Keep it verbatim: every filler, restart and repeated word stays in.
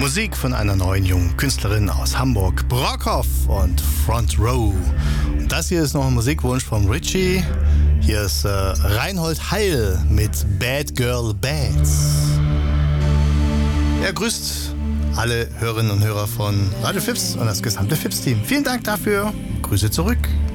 Musik von einer neuen jungen Künstlerin aus Hamburg, Brockhoff und Front Row. Und das hier ist noch ein Musikwunsch von Richie. Hier ist äh, Reinhold Heil mit Bad Girl Bads. Er grüßt alle Hörerinnen und Hörer von Radio Fips und das gesamte Fips-Team. Vielen Dank dafür. Grüße zurück.